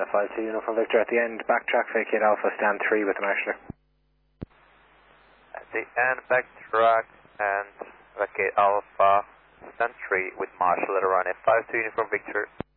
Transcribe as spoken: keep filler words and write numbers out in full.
Cessna five two Uniform Victor at the end, backtrack vacate Alpha, stand three with the marshaller. At the end, backtrack and vacate Alpha, stand three with marshaller runway five two Uniform Victor.